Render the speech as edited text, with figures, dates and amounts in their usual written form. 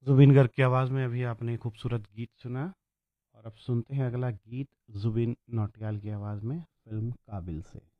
जुबिन गर्ग की आवाज़ में अभी आपने खूबसूरत गीत सुना। और अब सुनते हैं अगला गीत जुबिन नौटियाल की आवाज़ में, फिल्म काबिल से।